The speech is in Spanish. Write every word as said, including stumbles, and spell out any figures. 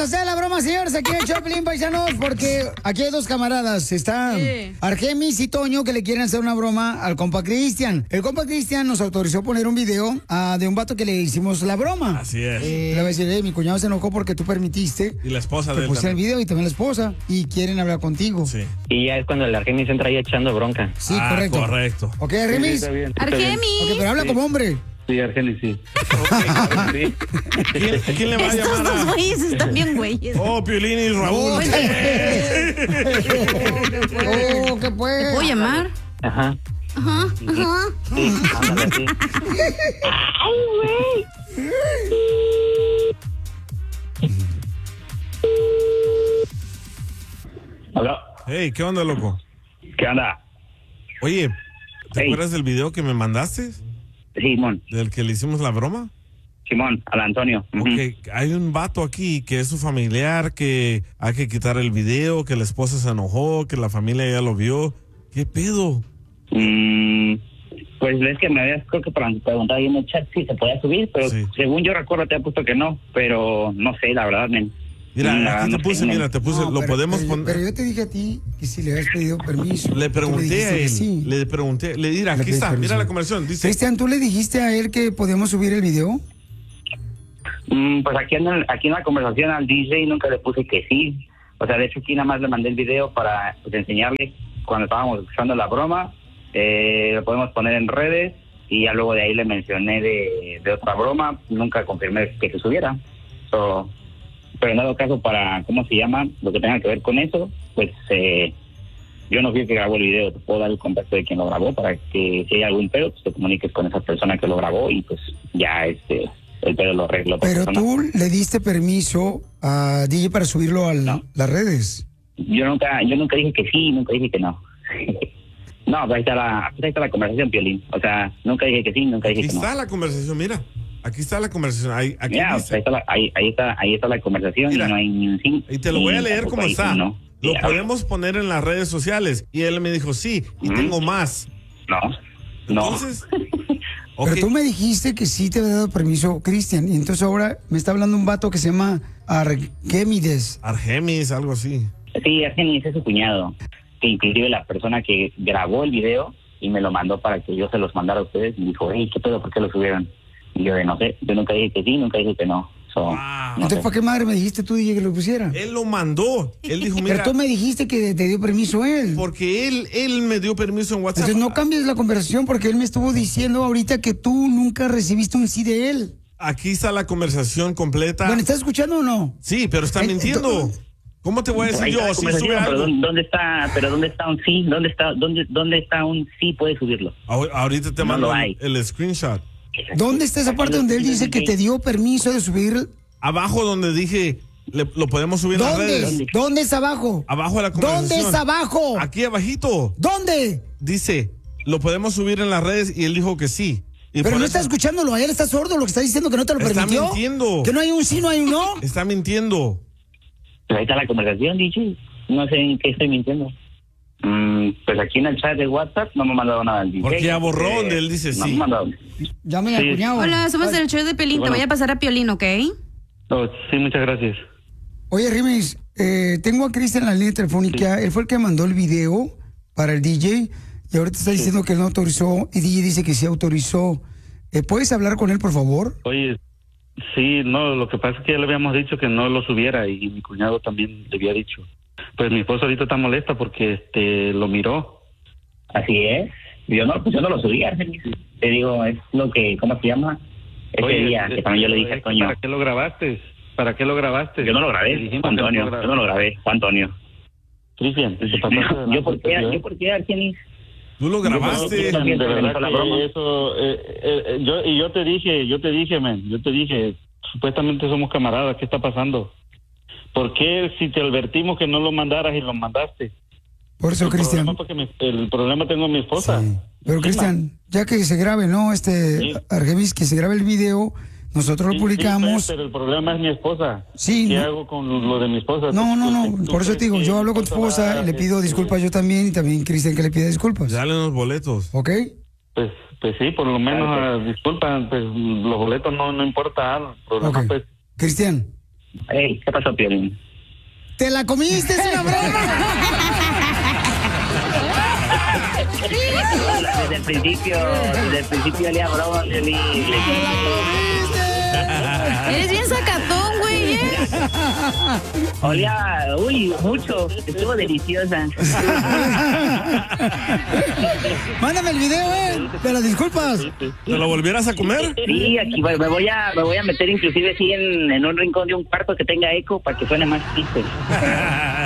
a hacer la broma, señores, aquí en Choplin, paisanos, porque aquí hay dos camaradas. Está Sí. Argemis y Toño que le quieren hacer una broma al compa Cristian. El compa Cristian nos autorizó poner un video ah, de un vato que le hicimos la broma. Así es. Eh, le va a decir, eh, mi cuñado se enojó porque tú permitiste Y la esposa que de él pusiera el también. video y también la esposa. Y quieren hablar contigo. Sí. Y ya es cuando el Argenis entra ahí echando bronca. Sí, Ah, correcto. correcto. Ok, Sí, sí, Argemis. está bien, sí, está bien. Argemis. Ok, pero habla como hombre. Sí, Argenis, sí. Sí. ¿Quién, quién le va a Estos llamar? dos a- güeyes están bien güeyes. Oh, Piolín y Raúl. Oh, oh, ¿qué pues? ¿Puedo llamar? Ajá. Ajá, ajá. Sí, ándale, sí. Hola. Hey, ¿qué onda, loco? ¿Qué onda? Oye, ¿te Hey. acuerdas del video que me mandaste? Simón, ¿Del que le hicimos la broma? Simón, al Antonio. Ujú. Ok, hay un vato aquí que es su familiar, que hay que quitar el video, que la esposa se enojó, que la familia ya lo vio. ¿Qué pedo? Mm, pues es que me habías creo que para preguntar ahí en el chat si se podía subir, pero Sí. según yo recuerdo te he puesto que no, pero no sé, la verdad, men. Mira, Mm, aquí no te sé, puse, men. mira, te puse, No, lo pero- podemos pero, poner. Pero yo te dije a ti que si le habías pedido permiso. Le Tú me pregunté dijiste a que él, sí. le pregunté, le dirá, Le aquí pedí está, permiso. mira la conversación, dice, Cristian, ¿tú le dijiste a él que podíamos subir el video? Mm, pues aquí en, el- aquí en la conversación al D J nunca le puse que sí. O sea, de hecho aquí nada más le mandé el video para pues, enseñarle cuando estábamos escuchando la broma. Eh, lo podemos poner en redes y ya luego de ahí le mencioné de, de otra broma. Nunca confirmé que se subiera. So, pero en dado caso para, ¿cómo se llama? Lo que tenga que ver con eso, pues eh, yo no fui el que grabó el video. Te puedo dar el contacto de quien lo grabó para que si hay algún pedo, pues te comuniques con esa persona que lo grabó y pues ya este el pedo lo arregló. otra Pero persona. tú le diste permiso a D J para subirlo a No. las redes. Yo nunca, yo nunca dije que sí, nunca dije que no. No, pues ahí está la, pues ahí está la conversación, Piolín. O sea, nunca dije que sí, nunca aquí dije que no. está la conversación, mira, aquí está la conversación, ahí, aquí Ya, pues dice. ahí está, la, ahí, ahí está, ahí está la conversación Mira, y no hay ni un sí. Y te lo voy a ni leer tampoco como hay está. un no. Lo Ya, podemos poner en las redes sociales. Y él me dijo, sí, y Ujú. tengo más. No, no. Entonces, ok, Pero tú me dijiste que sí te había dado permiso, Cristian. Y entonces ahora me está hablando un vato que se llama Argemides. Argemis, algo así. Sí, Argenis es su cuñado. Que inclusive la persona que grabó el video y me lo mandó para que yo se los mandara a ustedes y dijo, hey, ¿qué pedo? ¿Por qué lo subieron? Y yo de no sé, yo nunca dije que sí, nunca dije que no. So, Wow. no Entonces, sé. ¿para qué madre me dijiste tú, D J, que lo pusiera? Él lo mandó. Él dijo, Pero mira, tú me dijiste que te dio permiso él. porque él, él me dio permiso en WhatsApp. Entonces no cambies la conversación porque él me estuvo diciendo ahorita que tú nunca recibiste un sí de él. Aquí está la conversación completa. Bueno, ¿estás escuchando o no? Sí, pero está Eh, mintiendo. ¿Cómo te voy a decir Ahí está yo la si conversación, sube pero algo? ¿dónde- ¿dónde está, pero dónde está un sí? ¿Dónde está, dónde, dónde está un sí puede subirlo? Ahor- Ahorita te No mando lo el, hay. el screenshot. ¿Dónde está esa parte donde él dice que te dio permiso de subir? Abajo donde dije, le- lo podemos subir en las ¿Dónde? redes. ¿Dónde es abajo? Abajo de la conversación. ¿Dónde es abajo? Aquí abajito. ¿Dónde? Dice, lo podemos subir en las redes y él dijo que sí. Y Pero por no eso- está escuchándolo, a él está sordo lo que está diciendo que no te lo Está permitió. mintiendo. Que no hay un sí, no hay un no. Está mintiendo. Pues ahí está la conversación, D J. No sé en qué estoy mintiendo. Mm, pues aquí en el chat de WhatsApp no me ha mandado nada el D J. Porque ya borró Eh, donde él dice no sí. me ha mandado. Llame Sí. al cuñado. Hola, somos del show de Piolín. Te Bueno. voy a pasar a Piolín, ¿ok? Oh, sí, muchas gracias. Oye, Rimis, eh, tengo a Cristian en la línea telefónica. Él fue el que mandó el video para el D J y ahorita está diciendo que él no autorizó y D J dice que sí autorizó. Eh, ¿Puedes hablar con él, por favor? Oye, sí, no, lo que pasa es que ya le habíamos dicho que no lo subiera y mi cuñado también le había dicho. Pues mi esposa ahorita está molesta porque este lo miró. Así es. Yo no, pues yo no lo subí, Argenis. Te digo, es lo que, ¿cómo se llama? Ese Oye, día que también yo le dije a eh, Toño. ¿Para qué lo grabaste? ¿Para qué lo grabaste? Yo no lo Le grabé, dijimos Juan que no Antonio. lo Yo no lo grabé, Juan Antonio. Cristian, te pasaste de Yo, lanza, ¿por qué, tío, ¿eh? yo por qué, Argenis? Tú lo grabaste. Yo- De yo- verdad la que broma. eso, eh, eh, eh, yo, y yo te dije, yo te dije, man, yo te dije, supuestamente somos camaradas, ¿qué está pasando? ¿Por qué si te advertimos que no lo mandaras y lo mandaste? Por eso, el Cristian. Problema porque mi- el problema tengo a mi esposa. Sí. Pero, Cristian, ya que se grabe, ¿no? Este, Sí. Argemis, que se grabe el video, nosotros lo Sí, publicamos. sí, pero el problema es mi esposa. Sí, ¿Qué no. hago con lo de mi esposa? No, no, no. ¿Tú- tú Por eso crees te digo, que yo mi hablo con tu esposa, va, le pido este, disculpas yo también y también Cristian que le pida disculpas. Dale unos boletos. ¿Ok? Pues, pues sí, por lo menos, Claro, ah, disculpa, pues los boletos no, no importa. El problema, Ok. pues, Cristian, Ey, ¿qué pasó, Piolín? ¿Te la comiste? Es una broma. Desde el principio, desde el principio olía broma, Piolín. Eres bien sacatón, güey, ¿eh? Olía, uy, mucho. Estuvo deliciosa. Mándame el video, eh. De las disculpas. ¿Te lo volvieras a comer? Sí, aquí me voy a, me voy a meter inclusive sí en, en un rincón de un cuarto que tenga eco para que suene más triste.